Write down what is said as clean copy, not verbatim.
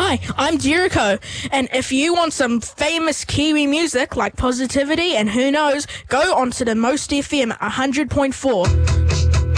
Hi, I'm Jericho, and if you want some famous Kiwi music like Positivity and who knows, go onto the Most FM 100.4.